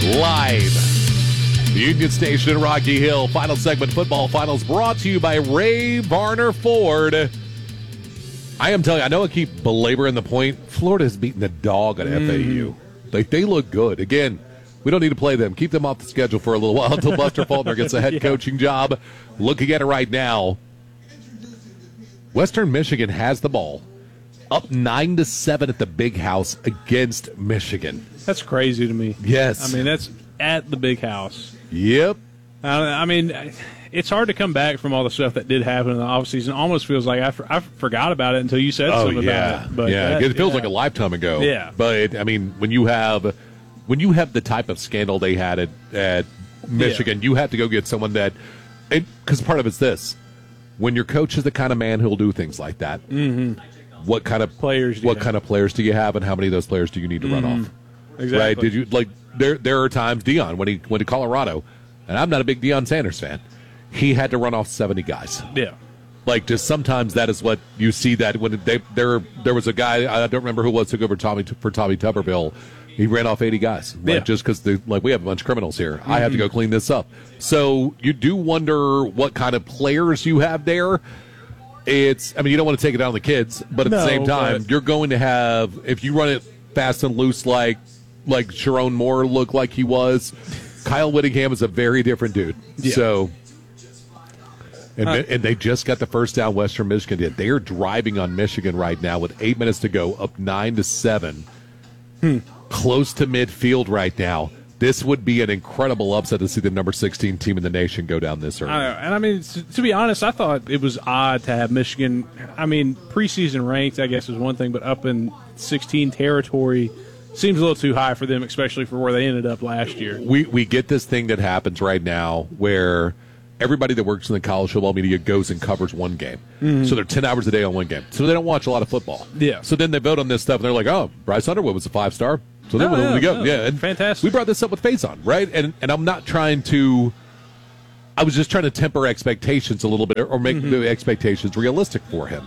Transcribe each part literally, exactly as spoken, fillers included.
Live. The Union Station in Rocky Hill. Final segment football finals brought to you by Ray Varner Ford. I am telling you, I know I keep belaboring the point. Florida has beaten the dog at mm. F A U. Like, they look good. Again, we don't need to play them. Keep them off the schedule for a little while until Buster Faulkner gets a head yeah. coaching job. Looking at it right now, Western Michigan has the ball. Up nine to seven at the Big House against Michigan. That's crazy to me. Yes. I mean, that's at the Big House. Yep. I, I mean, it's hard to come back from all the stuff that did happen in the offseason. It almost feels like I, for, I forgot about it until you said oh, something yeah. about it. But yeah, that, it feels yeah. like a lifetime ago. Yeah. But, I mean, when you have when you have the type of scandal they had at, at Michigan, yeah. you have to go get someone that – because part of it's this. When your coach is the kind of man who'll do things like that, mm-hmm. what kind of players? What you kind have? of players do you have, and how many of those players do you need to mm-hmm. run off? Exactly. Right? Did you like there? There are times Deion when he went to Colorado, and I'm not a big Deion Sanders fan. He had to run off seventy guys. Yeah. Like, just sometimes that is what you see. That when they there there was a guy, I don't remember who it was, took over Tommy for Tommy Tuberville. He ran off eighty guys, like, yeah. just because like we have a bunch of criminals here. Mm-hmm. I have to go clean this up. So you do wonder what kind of players you have there. It's, I mean, you don't want to take it out on the kids, but at no, the same time, but... you're going to have, if you run it fast and loose like like Sharon Moore looked like he was, Kyle Whittingham is a very different dude. Yeah. So, and, uh, and they just got the first down Western Michigan did. They are driving on Michigan right now with eight minutes to go, up nine to seven, hmm. close to midfield right now. This would be an incredible upset to see the number sixteen team in the nation go down this early. I know. And, I mean, to, to be honest, I thought it was odd to have Michigan. I mean, preseason ranked, I guess, is one thing, but up in sixteen territory seems a little too high for them, especially for where they ended up last year. We we get this thing that happens right now where everybody that works in the college football media goes and covers one game. Mm-hmm. So they're ten hours a day on one game. So they don't watch a lot of football. Yeah. So then they vote on this stuff, and they're like, oh, Bryce Underwood was a five-star. So then no, we're yeah, going to go. no, Yeah, and fantastic. We brought this up with Faison, right? And and I'm not trying to – I was just trying to temper expectations a little bit or make mm-hmm. the expectations realistic for him.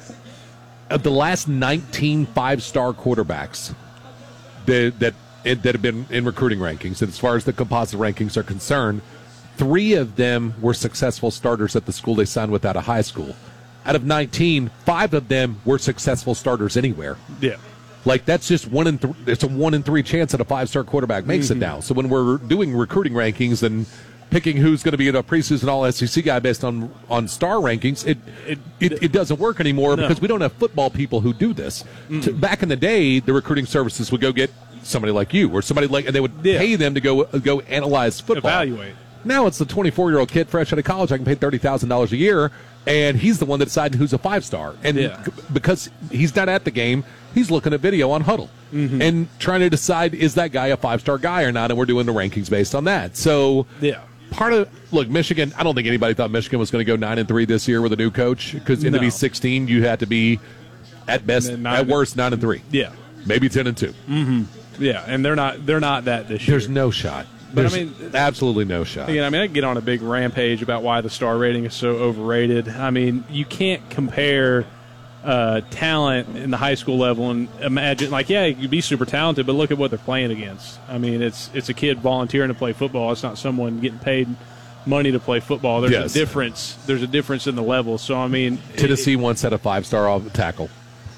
Of the last nineteen five-star quarterbacks that, that, that have been in recruiting rankings, and as far as the composite rankings are concerned, three of them were successful starters at the school they signed with out of high school. Out of nineteen, five of them were successful starters anywhere. Yeah. Like, that's just one in th- it's a one in three chance that a five-star quarterback makes mm-hmm. it now. So when we're doing recruiting rankings and picking who's going to be a preseason all S E C guy based on, on star rankings, it it, it, it doesn't work anymore no. because we don't have football people who do this. To, back in the day, the recruiting services would go get somebody like you or somebody like, and they would yeah. pay them to go go analyze football. Evaluate. Now it's the twenty-four-year-old kid fresh out of college. I can pay thirty thousand dollars a year, and he's the one that decided who's a five-star. And yeah. c- because he's not at the game, he's looking at video on Huddle mm-hmm. and trying to decide, is that guy a five-star guy or not, and we're doing the rankings based on that. So yeah. part of – look, Michigan – I don't think anybody thought Michigan was going to go nine and three this year with a new coach because in no. to be sixteen, you had to be, at best, nine, at worst, nine and three. Yeah. Maybe ten and two. Mm-hmm. Yeah, and they're not they're not that this year. There's no shot. But There's I mean, absolutely no shot. Again, I mean, I get on a big rampage about why the star rating is so overrated. I mean, you can't compare uh, talent in the high school level and imagine, like, yeah, you could be super talented, but look at what they're playing against. I mean, it's it's a kid volunteering to play football. It's not someone getting paid money to play football. There's yes. a difference. There's a difference in the level. So I mean, Tennessee it, once had a five-star off tackle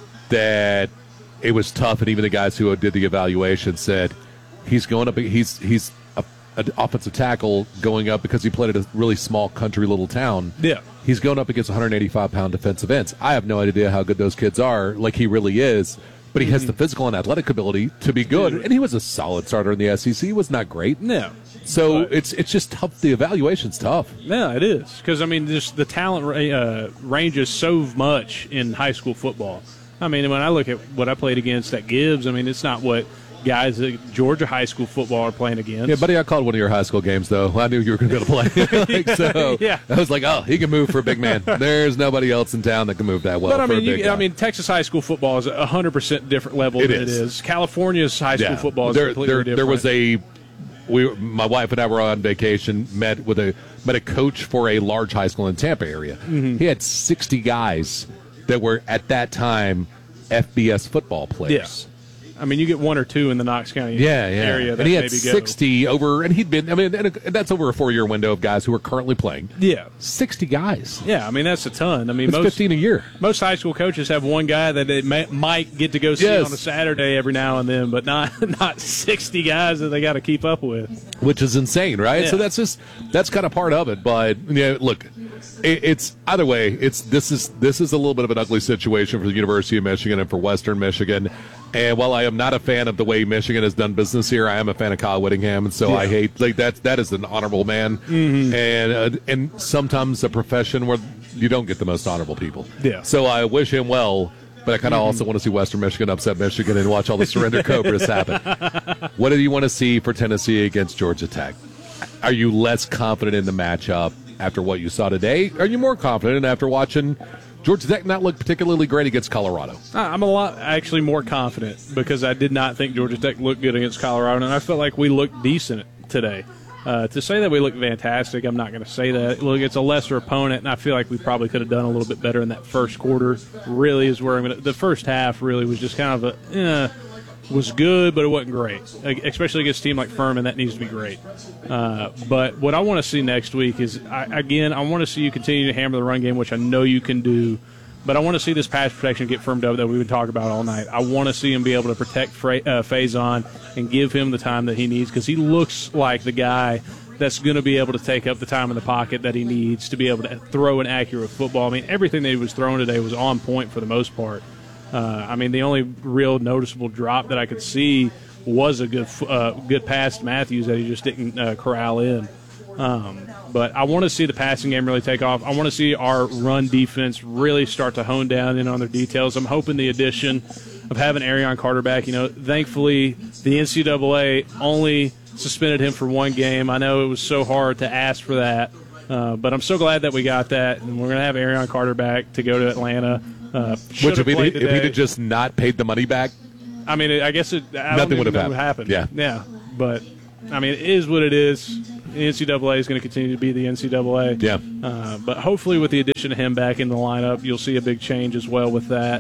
that it was tough, and even the guys who did the evaluation said he's going up. He's he's a, an offensive tackle going up because he played at a really small country little town. Yeah, he's going up against one hundred eighty-five pound defensive ends. I have no idea how good those kids are. Like, he really is. But he has mm-hmm. the physical and athletic ability to be good, and he was a solid starter in the S E C. He was not great. No. So but, it's it's just tough. The evaluation's tough. Yeah, it is. Because, I mean, just the talent uh, ranges so much in high school football. I mean, when I look at what I played against at Gibbs, I mean, it's not what guys at Georgia high school football are playing against. Yeah, buddy, I called one of your high school games, though. I knew you were going to be able to play. like, so yeah. I was like, oh, he can move for a big man. There's nobody else in town that can move that well. But I for mean, a big you, guy. I mean, Texas high school football is a hundred percent different level it than is. it is. California's high school yeah. football is there, completely there, different. There was a, we, my wife and I were on vacation, met with a met a coach for a large high school in Tampa area. Mm-hmm. He had sixty guys that were at that time F B S football players. Yeah. I mean, you get one or two in the Knox County yeah, yeah. area that and he had maybe sixty go. over, and he'd been, I mean, and that's over a four-year window of guys who are currently playing. Yeah. sixty guys. Yeah, I mean, that's a ton. I mean, It's most, fifteen a year. Most high school coaches have one guy that they may, might get to go see Yes. on a Saturday every now and then, but not not sixty guys that they got to keep up with. Which is insane, right? Yeah. So that's just that's kind of part of it. But you know, look, it, it's either way. It's this is this is a little bit of an ugly situation for the University of Michigan and for Western Michigan. And while I am not a fan of the way Michigan has done business here, I am a fan of Kyle Whittingham, and so Yeah. I hate like that. That is an honorable man, Mm-hmm. and uh, and sometimes a profession where you don't get the most honorable people. Yeah. So I wish him well. But I kind of also want to see Western Michigan upset Michigan and watch all the surrender Cobras happen. What do you want to see for Tennessee against Georgia Tech? Are you less confident in the matchup after what you saw today? Are you more confident after watching Georgia Tech not look particularly great against Colorado? I'm a lot actually more confident because I did not think Georgia Tech looked good against Colorado, and I felt like we looked decent today. Uh, to say that we look fantastic, I'm not going to say that. Look, it's a lesser opponent, and I feel like we probably could have done a little bit better in that first quarter. Really is where I'm going to – the first half really was just kind of a eh, – was good, but it wasn't great, especially against a team like Furman. That needs to be great. Uh, but what I want to see next week is, I, again, I want to see you continue to hammer the run game, which I know you can do. But I want to see this pass protection get firmed up that we would talk about all night. I want to see him be able to protect Fra- uh, Faison and give him the time that he needs because he looks like the guy that's going to be able to take up the time in the pocket that he needs to be able to throw an accurate football. I mean, everything that he was throwing today was on point for the most part. Uh, I mean, the only real noticeable drop that I could see was a good uh, good pass to Matthews that he just didn't uh, corral in. Um, but I want to see the passing game really take off. I want to see our run defense really start to hone down in on their details. I'm hoping the addition of having Arion Carter back, you know, thankfully the N C double A only suspended him for one game. I know it was so hard to ask for that, uh, but I'm so glad that we got that, and we're going to have Arion Carter back to go to Atlanta. Uh, Which, if he'd, if he'd have just not paid the money back, I mean, I guess it, I nothing don't would have even know happened. what happened. Yeah. Yeah. But, I mean, it is what it is. The N C double A is going to continue to be the N C double A. Yeah. Uh, but hopefully with the addition of him back in the lineup, you'll see a big change as well with that.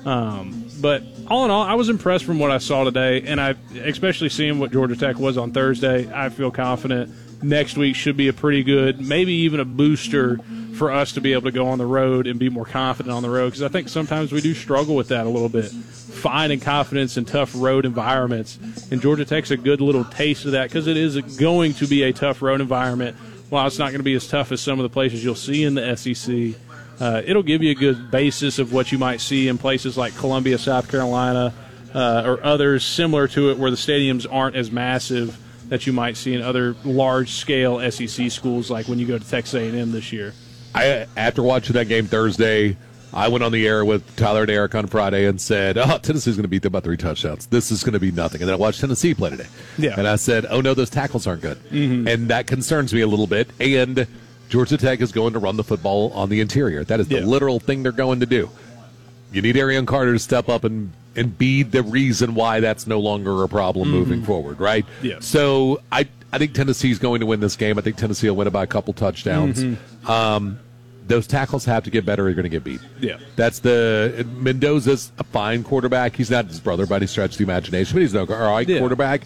Um, but all in all, I was impressed from what I saw today, and I especially seeing what Georgia Tech was on Thursday. I feel confident next week should be a pretty good, maybe even a booster for us to be able to go on the road and be more confident on the road, because I think sometimes we do struggle with that a little bit, finding confidence in tough road environments. And Georgia Tech's a good little taste of that because it is going to be a tough road environment. While it's not going to be as tough as some of the places you'll see in the S E C, uh, it'll give you a good basis of what you might see in places like Columbia, South Carolina, uh, or others similar to it where the stadiums aren't as massive that you might see in other large-scale S E C schools like when you go to Texas A and M this year. I, after watching that game Thursday, I went on the air with Tyler and Eric on Friday and said, oh, Tennessee's going to beat them by three touchdowns. This is going to be nothing. And then I watched Tennessee play today. Yeah. And I said, oh, no, those tackles aren't good. Mm-hmm. And that concerns me a little bit. And Georgia Tech is going to run the football on the interior. That is the Yeah. literal thing they're going to do. You need Arion Carter to step up and, and be the reason why that's no longer a problem Mm-hmm. moving forward, right? Yeah. So I, I think Tennessee's going to win this game. I think Tennessee will win it by a couple touchdowns. Mm-hmm. Um, those tackles have to get better or you're going to get beat. Yeah. That's the – Mendoza's a fine quarterback. He's not his brother by any stretch of the imagination, but he's an all right Yeah. quarterback.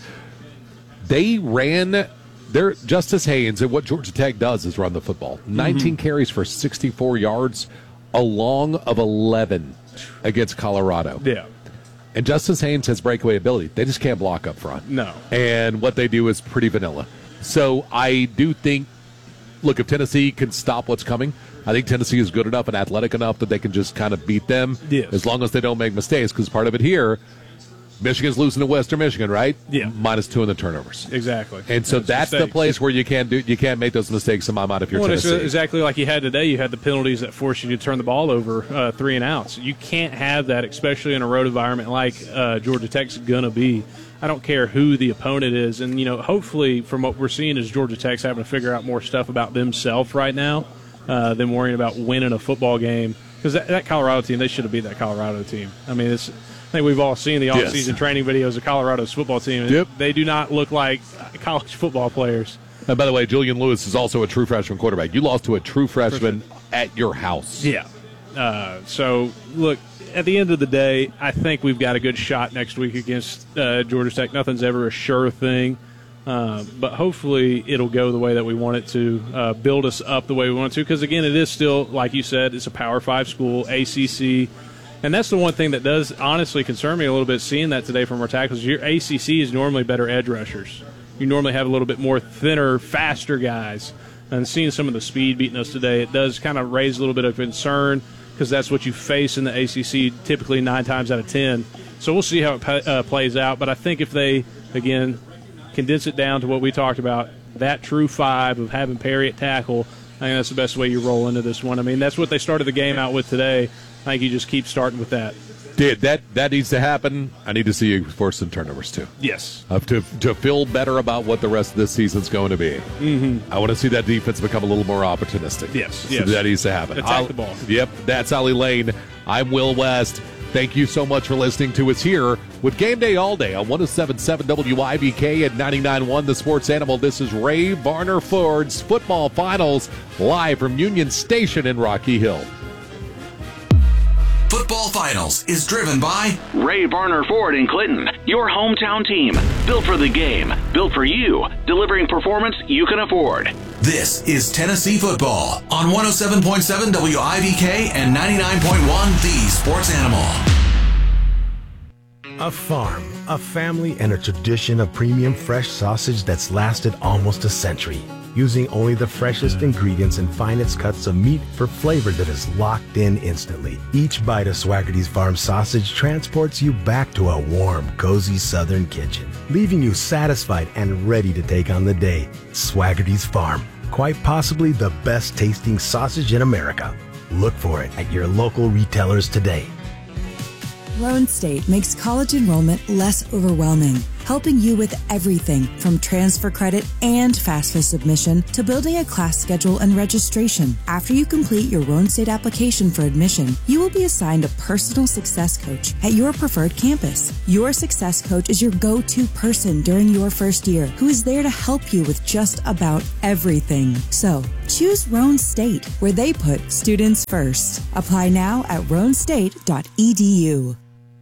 They ran – their Justice Haynes, and what Georgia Tech does is run the football. Mm-hmm. nineteen carries for sixty-four yards, a long of eleven against Colorado. Yeah. And Justice Haynes has breakaway ability. They just can't block up front. No. And what they do is pretty vanilla. So I do think, look, if Tennessee can stop what's coming, I think Tennessee is good enough and athletic enough that they can just kind of beat them Yes. as long as they don't make mistakes, because part of it here, Michigan's losing to Western Michigan, right? Yeah. Minus two in the turnovers. Exactly. And so that's the mistakes. place where you can't do you can't make those mistakes in my mind if you're Well, it's Tennessee. exactly like you had today. You had the penalties that force you to turn the ball over uh, three and outs. You can't have that, especially in a road environment like uh, Georgia Tech's going to be. I don't care who the opponent is. And, you know, hopefully from what we're seeing is Georgia Tech's having to figure out more stuff about themselves right now uh, than worrying about winning a football game. Because that, that Colorado team, they should have beat that Colorado team. I mean, it's – I think we've all seen the Yes. offseason training videos of Colorado's football team. And Yep. They do not look like college football players. And by the way, Julian Lewis is also a true freshman quarterback. You lost to a true freshman at your house. Yeah. Uh, so, look, at the end of the day, I think we've got a good shot next week against uh, Georgia Tech. Nothing's ever a sure thing, uh, but hopefully it'll go the way that we want it to, uh, build us up the way we want it to, because, again, it is still, like you said, it's a Power five school, A C C, and that's the one thing that does honestly concern me a little bit, seeing that today from our tackles. Your A C C is normally better edge rushers. You normally have a little bit more thinner, faster guys, and seeing some of the speed beating us today, it does kind of raise a little bit of concern, because that's what you face in the A C C typically nine times out of ten. So we'll see how it uh, plays out. But I think if they, again, condense it down to what we talked about, that true five of having Perry at tackle, I think that's the best way you roll into this one. I mean, that's what they started the game out with today. I think you just keep starting with that. Did that that needs to happen. I need to see you force some turnovers too. Yes. Uh, to to feel better about what the rest of this season's going to be. Mm-hmm. I want to see that defense become a little more opportunistic. Yes. So yes. that needs to happen. Attack I'll, the ball. Yep. That's Ollie Lane. I'm Will West. Thank you so much for listening to us here with Game Day All Day on one oh seven point seven W I B K and ninety-nine point one The Sports Animal. This is Ray Varner Ford's Football Finals live from Union Station in Rocky Hill. Football Finals is driven by Ray Varner Ford in Clinton, your hometown team. Built for the game, built for you, delivering performance you can afford. This is Tennessee Football on one oh seven point seven W I B K and ninety-nine point one The Sports Animal. A farm, a family, and a tradition of premium fresh sausage that's lasted almost a century. Using only the freshest ingredients and finest cuts of meat for flavor that is locked in instantly. Each bite of Swaggerty's Farm sausage transports you back to a warm, cozy southern kitchen, leaving you satisfied and ready to take on the day. Swaggerty's Farm, quite possibly the best tasting sausage in America. Look for it at your local retailers today. Roan State makes college enrollment less overwhelming, helping you with everything from transfer credit and FAFSA submission to building a class schedule and registration. After you complete your Roan State application for admission, you will be assigned a personal success coach at your preferred campus. Your success coach is your go-to person during your first year, who is there to help you with just about everything. So, choose Roan State, where they put students first. Apply now at roan state dot e d u.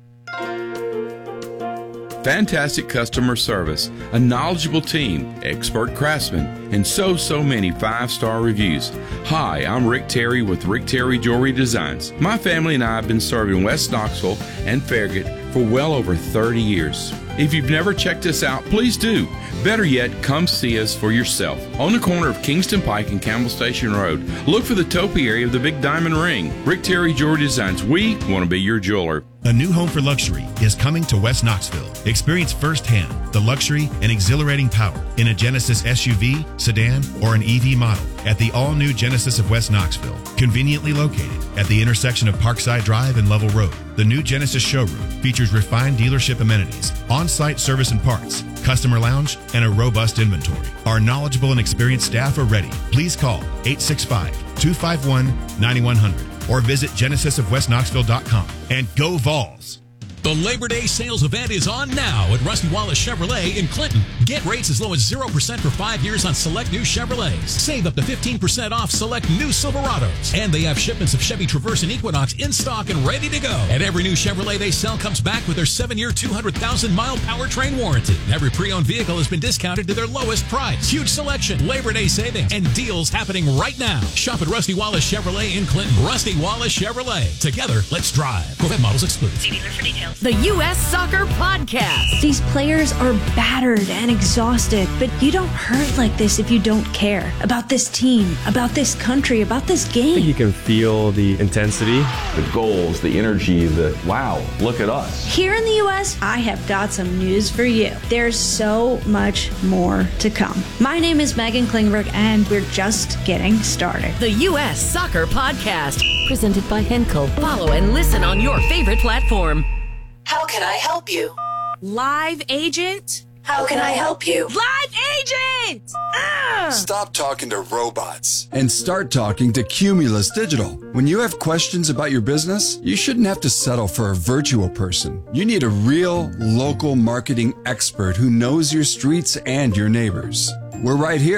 Fantastic customer service, a knowledgeable team, expert craftsmen, and so, so many five-star reviews. Hi, I'm Rick Terry with Rick Terry Jewelry Designs. My family and I have been serving West Knoxville and Farragut for well over thirty years. If you've never checked us out, please do. Better yet, come see us for yourself. On the corner of Kingston Pike and Campbell Station Road, look for the topiary of the Big Diamond Ring. Rick Terry Jewelry Designs. We want to be your jeweler. A new home for luxury is coming to West Knoxville. Experience firsthand the luxury and exhilarating power in a Genesis S U V, sedan, or an E V model at the all-new Genesis of West Knoxville, conveniently located at the intersection of Parkside Drive and Level Road. The new Genesis showroom features refined dealership amenities, on-site service and parts, customer lounge, and a robust inventory. Our knowledgeable and experienced staff are ready. Please call eight six five, two five one, nine one zero zero or visit genesis of west knoxville dot com. And go Vols! The Labor Day sales event is on now at Rusty Wallace Chevrolet in Clinton. Get rates as low as zero percent for five years on select new Chevrolets. Save up to fifteen percent off select new Silverados. And they have shipments of Chevy Traverse and Equinox in stock and ready to go. And every new Chevrolet they sell comes back with their seven-year, two hundred thousand mile powertrain warranty. Every pre-owned vehicle has been discounted to their lowest price. Huge selection, Labor Day savings, and deals happening right now. Shop at Rusty Wallace Chevrolet in Clinton. Rusty Wallace Chevrolet. Together, let's drive. Corvette models excluded. See dealer for details. The U S Soccer Podcast. These players are battered and exhausted, but you don't hurt like this if you don't care about this team, about this country, about this game. I think you can feel the intensity, the goals, the energy, the wow, look at us. Here in the U S, I have got some news for you. There's so much more to come. My name is Megan Klingberg, and we're just getting started. The U S Soccer Podcast, presented by Henkel. Follow and listen on your favorite platform. How can I help you? Live agent? How can I help you? Live agent! Ah! Stop talking to robots and start talking to Cumulus Digital. When you have questions about your business, you shouldn't have to settle for a virtual person. You need a real, local marketing expert who knows your streets and your neighbors. We're right here.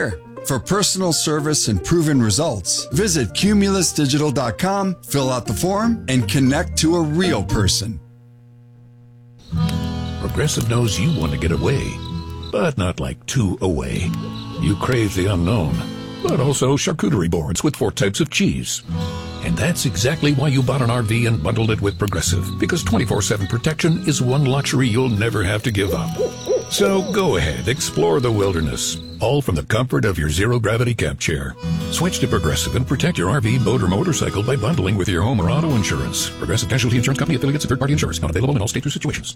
For personal service and proven results, visit Cumulus Digital dot com, fill out the form, and connect to a real person. Progressive knows you want to get away, but not like too away. You crave the unknown, but also charcuterie boards with four types of cheese. And that's exactly why you bought an R V and bundled it with Progressive, because twenty-four seven protection is one luxury you'll never have to give up. So go ahead, explore the wilderness, all from the comfort of your zero-gravity camp chair. Switch to Progressive and protect your R V, boat, or motorcycle by bundling with your home or auto insurance. Progressive Casualty Insurance Company affiliates and third-party insurance. Not available in all states or situations.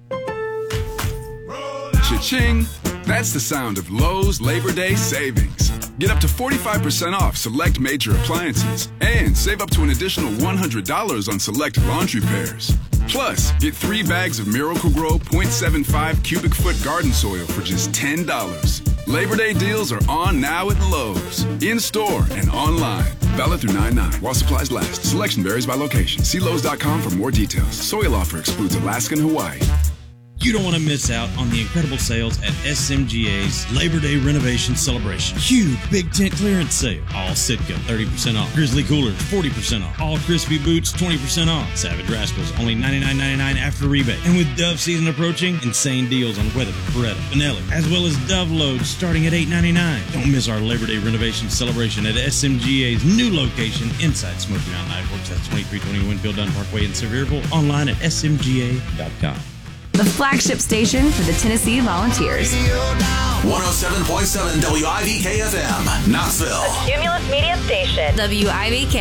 Cha-ching! That's the sound of Lowe's Labor Day savings. Get up to forty-five percent off select major appliances and save up to an additional one hundred dollars on select laundry pairs. Plus, get three bags of Miracle-Gro zero point seven five cubic foot garden soil for just ten dollars. Labor Day deals are on now at Lowe's, in-store and online. Valid through nine nine while supplies last. Selection varies by location. See Lowe's dot com for more details. Soil offer excludes Alaska and Hawaii. You don't want to miss out on the incredible sales at S M G A's Labor Day Renovation Celebration. Huge big tent clearance sale. All Sitka, thirty percent off. Grizzly Coolers, forty percent off. All Crispy Boots, twenty percent off. Savage Rascals, only ninety-nine ninety-nine after rebate. And with Dove season approaching, insane deals on Weatherford, Beretta, Benelli, as well as Dove loads starting at eight ninety-nine. Don't miss our Labor Day Renovation Celebration at S M G A's new location inside Smoky Mountain Ironworks. That's twenty-three twenty Winfield Dunn Parkway in Sevierville. Online at S M G A dot com. The flagship station for the Tennessee Volunteers. one oh seven point seven W I V K F M, Knoxville. A Cumulus Media Station. W I V K.